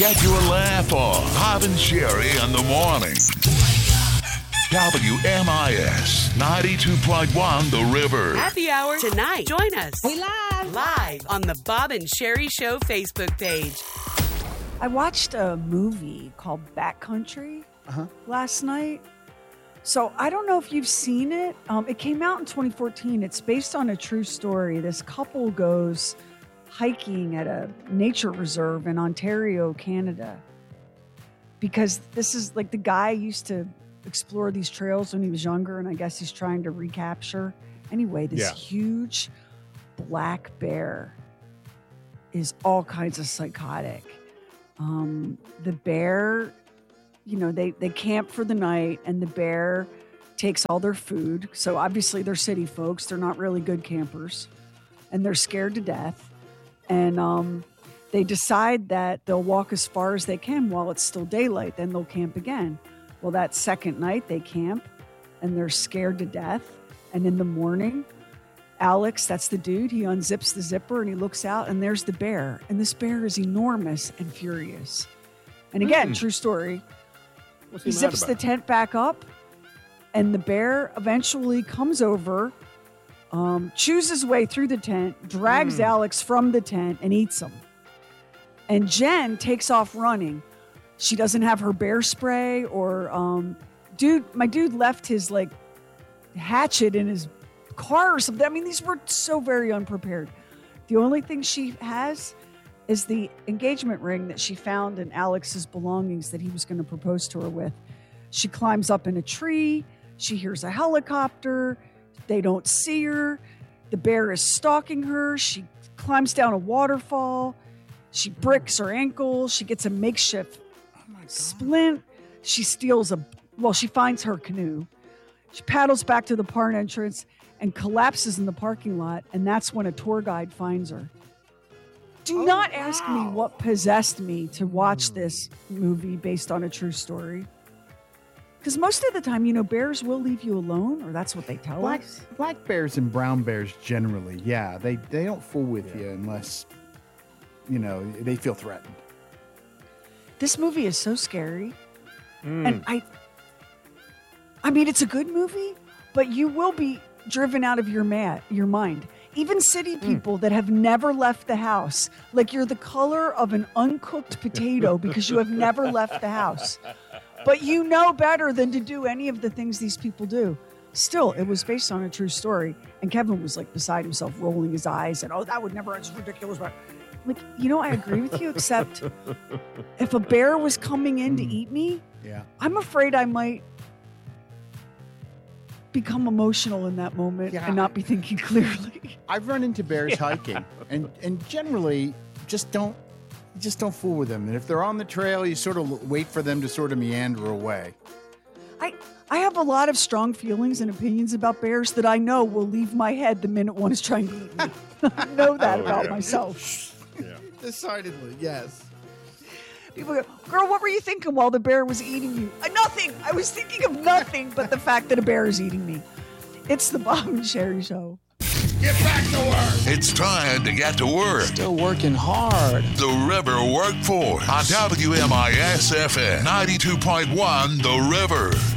Get your laugh on. Bob and Sherry in the morning. WMIS 92.1 The River. Happy hour tonight. Join us. We live on the Bob and Sherry Show Facebook page. I watched a movie called Backcountry last night. So I don't know if you've seen it. It came out in 2014. It's based on a true story. This couple goes hiking at a nature reserve in Ontario, Canada. Because this is like the guy used to explore these trails when he was younger, and I guess he's trying to recapture. Anyway, this huge black bear is all kinds of psychotic. The bear, you know, they camp for the night, and the bear takes all their food. So obviously they're city folks. They're not really good campers, and they're scared to death. And they decide that they'll walk as far as they can while it's still daylight. Then they'll camp again. Well, that second night they camp, and they're scared to death. And in the morning, Alex, that's the dude, he unzips the zipper and he looks out, and there's the bear. And this bear is enormous and furious. And again, true story. He zips the tent back up, and the bear eventually comes over, chews his way through the tent, drags Alex from the tent, and eats him. And Jen takes off running. She doesn't have her bear spray or, my dude left his like hatchet in his car or something. I mean, these were so very unprepared. The only thing she has is the engagement ring that she found in Alex's belongings that he was going to propose to her with. She climbs up in a tree. She hears a helicopter. They don't see her. The bear is stalking her. She climbs down a waterfall. She bricks her ankle. She gets a makeshift splint. She she finds her canoe. She paddles back to the barn entrance and collapses in the parking lot. And that's when a tour guide finds her. Do not ask me what possessed me to watch this movie based on a true story. Because most of the time, you know, bears will leave you alone, or that's what they tell us. Black bears and brown bears generally, they don't fool with you unless, you know, they feel threatened. This movie is so scary. And I mean, it's a good movie, but you will be driven out of your mind. Even city people that have never left the house, like you're the color of an uncooked potato because you have never left the house. But you know better than to do any of the things these people do. Still, it was based on a true story. And Kevin was like beside himself, rolling his eyes, and that would never, it's ridiculous. Like, you know, I agree with you, except if a bear was coming in to eat me, I'm afraid I might become emotional in that moment and not be thinking clearly. I've run into bears hiking, and generally just don't fool with them. And if they're on the trail, you sort of wait for them to sort of meander away. I have a lot of strong feelings and opinions about bears that I know will leave my head the minute one is trying to eat me. I know that about myself. Yeah. Decidedly, yes. People go, girl, what were you thinking while the bear was eating you? Nothing. I was thinking of nothing but the fact that a bear is eating me. It's the Bob and Sherry Show. Get back to work. It's time to get to work. Still working hard. The River Workforce on WMIS FM 92.1 The River.